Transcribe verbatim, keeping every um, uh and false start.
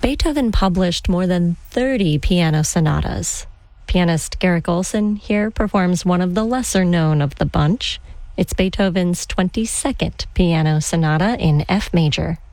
Beethoven published more than thirty piano sonatas. Pianist Garrick Olson here performs one of the lesser known of the bunch. It's Beethoven's twenty-second piano sonata in F major.